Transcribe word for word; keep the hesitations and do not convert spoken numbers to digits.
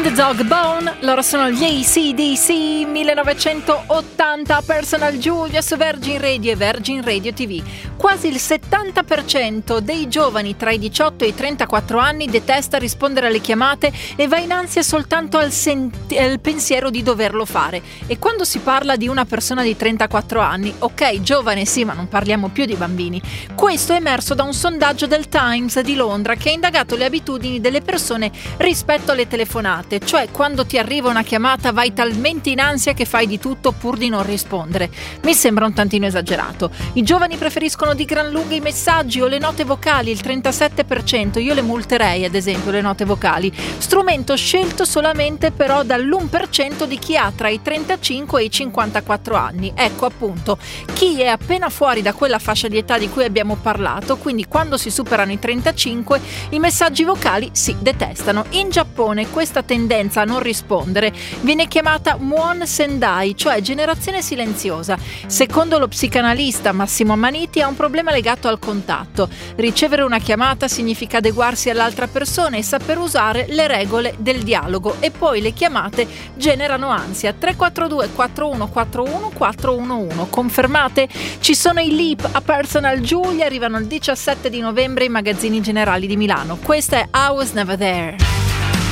The Dog Bone, loro sono gli A C D C, millenovecentottanta, Personal Giulia su Virgin Radio e Virgin Radio T V. Quasi il settanta per cento dei giovani tra i diciotto e i trentaquattro anni detesta rispondere alle chiamate e va in ansia soltanto al, senti- al pensiero di doverlo fare. E quando si parla di una persona di trentaquattro anni, ok, giovane sì, ma non parliamo più di bambini. Questo è emerso da un sondaggio del Times di Londra che ha indagato le abitudini delle persone rispetto alle telefonate. Cioè, quando ti arriva una chiamata vai talmente in ansia che fai di tutto pur di non rispondere. Mi sembra un tantino esagerato. I giovani preferiscono di gran lunga i messaggi o le note vocali, il trentasette per cento. Io le multerei, ad esempio, le note vocali. Strumento scelto solamente però dall'uno per cento di chi ha tra i trentacinque e i cinquantaquattro anni. Ecco appunto, chi è appena fuori da quella fascia di età di cui abbiamo parlato, quindi quando si superano i trentacinque, i messaggi vocali si detestano. In Giappone questa tendenza a non rispondere viene chiamata Muon Sendai, cioè generazione silenziosa. Secondo lo psicanalista Massimo Amaniti è un problema legato al contatto. Ricevere una chiamata significa adeguarsi all'altra persona e saper usare le regole del dialogo, e poi le chiamate generano ansia. Tre quattro due quattro uno quattro uno quattro uno uno. Confermate? Ci sono i Leap a Personal Giulia, arrivano il diciassette di novembre ai magazzini generali di Milano. Questa è I Was Never There.